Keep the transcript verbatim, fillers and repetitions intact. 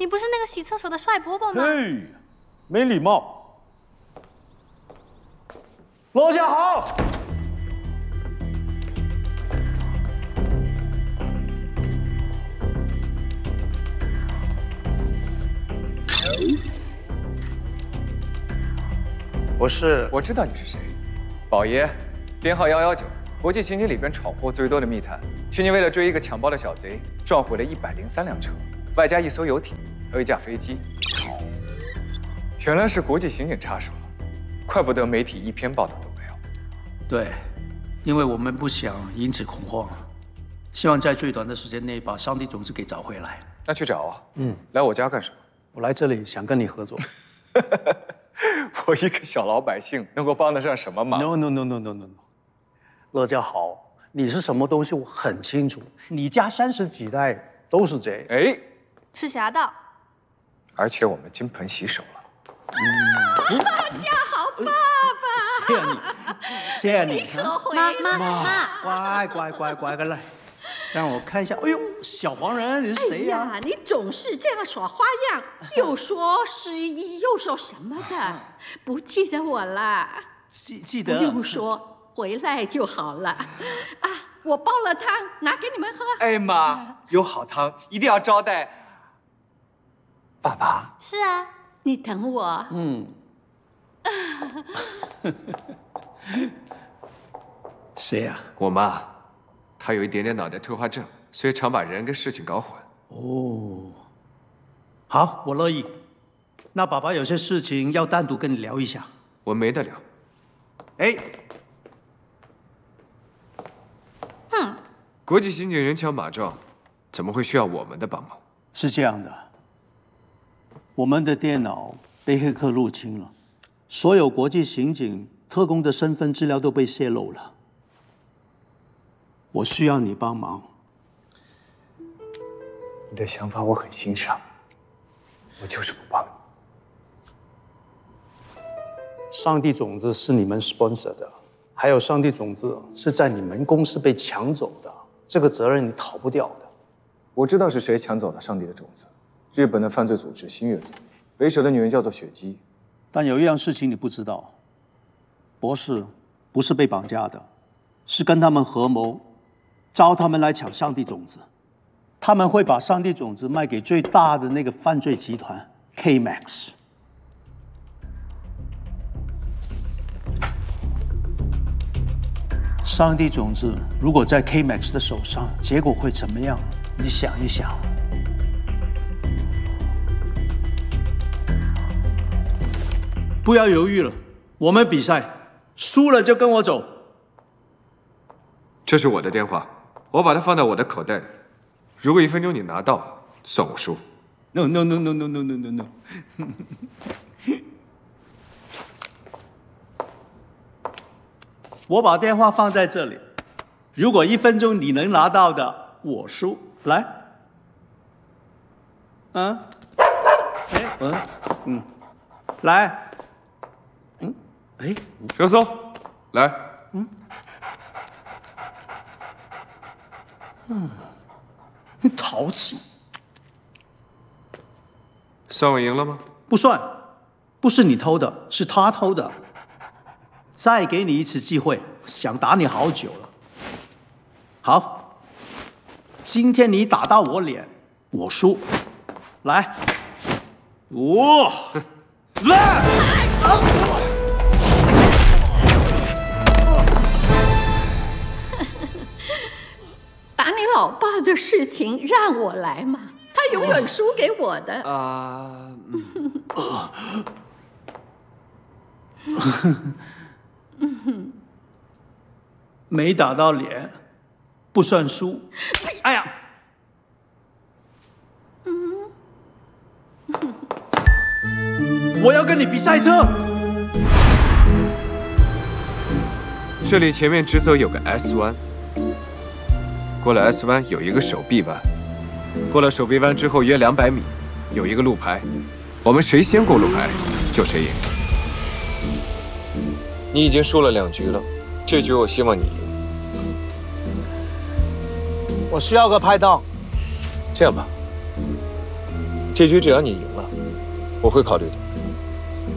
不是那个洗厕所的帅伯伯吗？ 嘿，没礼貌！罗家豪，我是， 我知道你是谁，宝爷，编号幺幺九，国际刑警里边闯祸最多的密探。去年为了追一个强暴的小贼，撞毁了一百零三辆车，外加一艘游艇，还有一架飞机。原来是国际刑警插手了，怪不得媒体一篇报道都没有。 对，因为我们不想引起恐慌，希望在最短的时间内把上帝种子给找回来。 那去找啊。嗯，来我家干什么？ 我来这里想跟你合作。 我一个小老百姓能够帮得上什么忙 ？No no no no no no no， 乐家豪，你是什么东西我很清楚，你家三十几代都是这。 哎， 是侠盗， 而且我们金盆洗手了。 嗯，家豪爸爸， 谢谢你，谢谢你， 可回妈来妈妈， 乖乖乖乖的来，让我看一下。哎呦，小黄人，你是谁呀？ 哎呀，你总是这样耍花样，又说失忆，又说什么的，不记得我了？ 记记得。 不用说，回来就好了。啊，我煲了汤，拿给你们喝。 哎妈，有好汤一定要招待爸爸。 是啊， 你等我。 嗯。谁呀？ 我妈，她有一点点脑袋退化症，所以常把人跟事情搞混。 哦，好，我乐意。那爸爸有些事情要单独跟你聊一下。 我没得聊。 哎， 哼， 国际刑警人强马壮，怎么会需要我们的帮忙？ 是这样的，我们的电脑被黑客入侵了，所有国际刑警特工的身份资料都被泄露了。我需要你帮忙。 你的想法我很欣赏，我就是不帮你。上帝种子是你们 sponsor 的，还有上帝种子是在你们公司被抢走的，这个责任你逃不掉的。我知道是谁抢走了上帝的种子，日本的犯罪组织新月组，为首的女人叫做雪姬。 但有一样事情你不知道，博士不是被绑架的，是跟他们合谋，招他们来抢上帝种子。他们会把上帝种子卖给最大的那个犯罪集团 K Max。上帝种子如果在 K Max 的手上，结果会怎么样？你想一想。不要犹豫了，我们比赛输了就跟我走。 这是我的电话，我把它放在我的口袋里。如果一分钟你拿到了，算我输。 No no no no no no no no no。我把电话放在这里，如果一分钟你能拿到的，我输。来，嗯，哎，嗯嗯，来，嗯，哎， 热搜，来， 嗯，嗯，你淘气。 算我赢了吗？ 不算，不是你偷的，是他偷的。再给你一次机会，想打你好久了。好，今天你打到我脸，我输。来，我来。 打你老爸的事情让我来嘛，他永远输给我的。 啊， 嗯， 没打到脸，不算输。哎呀！ 嗯， 我要跟你比赛车。 这里前面直走有个 S 弯，过了 S 弯有一个手臂弯，过了手臂弯之后约两百米有一个路牌，我们谁先过路牌就谁赢。 你已经输了两局了，这局我希望你赢。 我需要个拍档。 这样吧， 这局只要你赢了，我会考虑的。